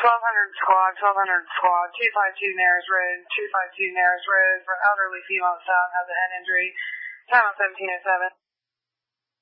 squad, 1200 squad, 252 Nares Road, 252 Nares Road for elderly female south has a head injury. Time on 1707.